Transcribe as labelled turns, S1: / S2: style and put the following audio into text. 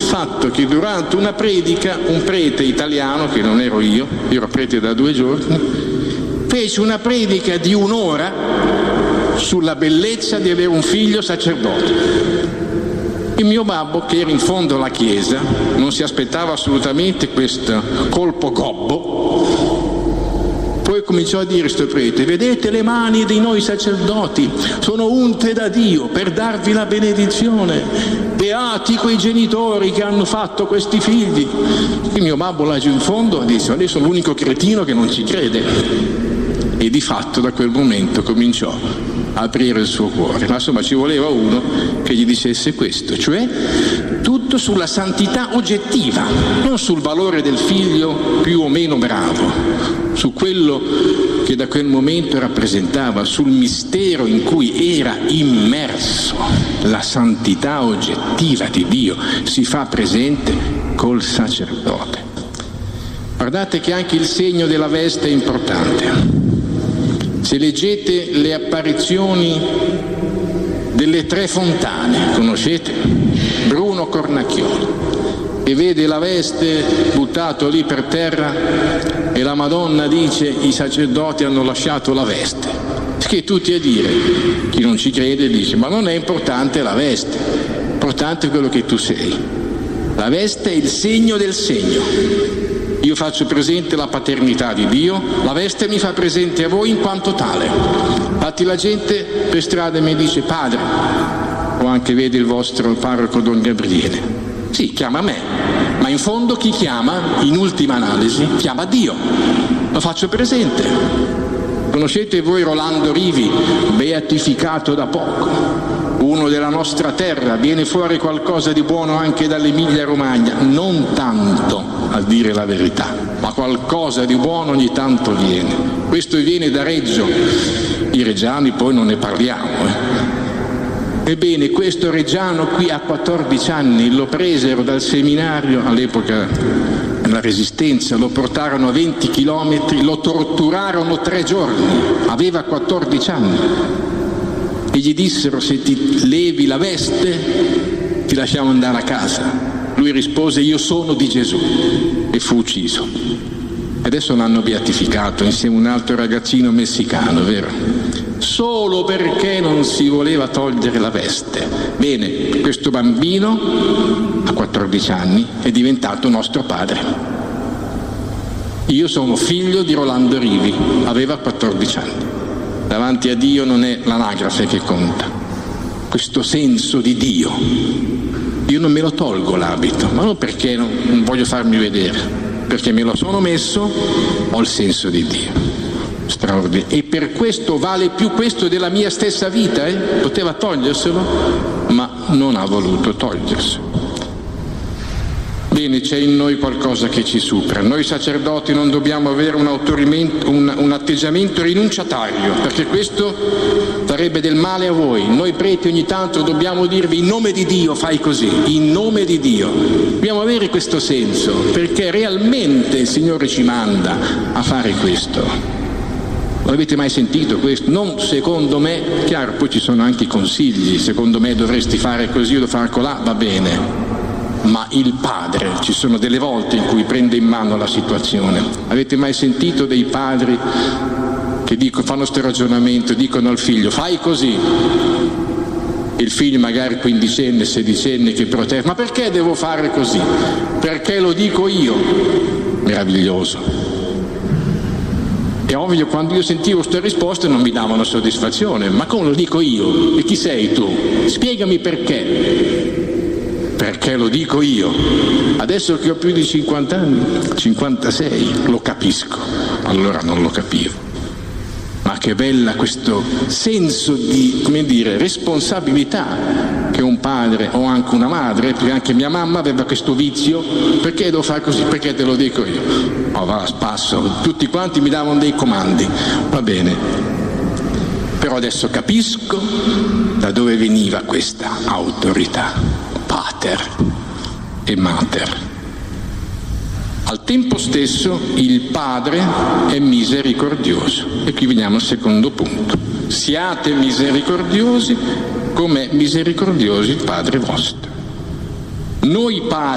S1: fatto che durante una predica un prete italiano, che non ero io ero prete da 2 giorni, fece una predica di 1 ora sulla bellezza di avere un figlio sacerdote. Il mio babbo, che era in fondo alla chiesa, non si aspettava assolutamente questo colpo gobbo. Poi cominciò a dire sto prete: vedete le mani di noi sacerdoti, sono unte da Dio per darvi la benedizione. Beati quei genitori che hanno fatto questi figli. Il mio babbo laggiù in fondo disse: adesso sono l'unico cretino che non ci crede. E di fatto da quel momento cominciò a aprire il suo cuore. Ma insomma ci voleva uno che gli dicesse questo, cioè tutto sulla santità oggettiva, non sul valore del figlio più o meno bravo, su quello che da quel momento rappresentava, sul mistero in cui era immerso. La santità oggettiva di Dio si fa presente col sacerdote. Guardate che anche il segno della veste è importante. Se leggete le apparizioni delle 3 fontane, conoscete? Bruno Cornacchiolo, e vede la veste buttato lì per terra e la Madonna dice: i sacerdoti hanno lasciato la veste. Che tutti a dire, chi non ci crede dice: ma non è importante la veste, importante è quello che tu sei. La veste è il segno del segno. Io faccio presente la paternità di Dio, la veste mi fa presente a voi in quanto tale. Infatti la gente per strada mi dice: padre, o anche vede il vostro parroco Don Gabriele. Sì, chiama me, ma in fondo chi chiama, in ultima analisi, chiama Dio. Lo faccio presente. Conoscete voi Rolando Rivi, beatificato da poco? Uno della nostra terra, viene fuori qualcosa di buono anche dall'Emilia Romagna, non tanto a dire la verità, ma qualcosa di buono ogni tanto viene. Questo viene da Reggio, i reggiani poi non ne parliamo. Ebbene, questo reggiano qui a 14 anni lo presero dal seminario, all'epoca della Resistenza, lo portarono a 20 chilometri, lo torturarono 3 giorni, aveva 14 anni. E gli dissero: se ti levi la veste ti lasciamo andare a casa. Lui rispose: io sono di Gesù, e fu ucciso. Adesso l'hanno beatificato insieme a un altro ragazzino messicano, vero? Solo perché non si voleva togliere la veste. Bene, questo bambino a 14 anni è diventato nostro padre. Io sono figlio di Rolando Rivi, aveva 14 anni. Davanti a Dio non è l'anagrafe che conta, questo senso di Dio. Io non me lo tolgo l'abito, ma non perché non voglio farmi vedere, perché me lo sono messo, ho il senso di Dio. Straordinario. E per questo vale più questo della mia stessa vita, Poteva toglierselo, ma non ha voluto toglierselo. Bene, c'è in noi qualcosa che ci supera. Noi sacerdoti non dobbiamo avere un atteggiamento rinunciatario, perché questo farebbe del male a voi. Noi preti ogni tanto dobbiamo dirvi: in nome di Dio fai così, in nome di Dio. Dobbiamo avere questo senso, perché realmente il Signore ci manda a fare questo. Lo avete mai sentito questo? Non secondo me, chiaro, poi ci sono anche i consigli: secondo me dovresti fare così o fare colà, va bene. Ma il padre, ci sono delle volte in cui prende in mano la situazione. Avete mai sentito dei padri che fanno questo ragionamento, dicono al figlio: fai così? Il figlio magari 15enne, 16enne che protesta: ma perché devo fare così? Perché lo dico io. Meraviglioso. È ovvio, quando io sentivo queste risposte non mi davano soddisfazione. Ma come lo dico io? E chi sei tu? Spiegami perché. Perché lo dico io. Adesso che ho più di 50 anni, 56, lo capisco. Allora non lo capivo. Ma che bella questo senso di, responsabilità che un padre o anche una madre, perché anche mia mamma aveva questo vizio: perché devo fare così? Perché te lo dico io. Oh, va, spasso. Tutti quanti mi davano dei comandi. Va bene. Però adesso capisco da dove veniva questa autorità. Pater e Mater. Al tempo stesso il Padre è misericordioso. E qui veniamo al secondo punto: siate misericordiosi come è misericordioso il Padre vostro. Noi padri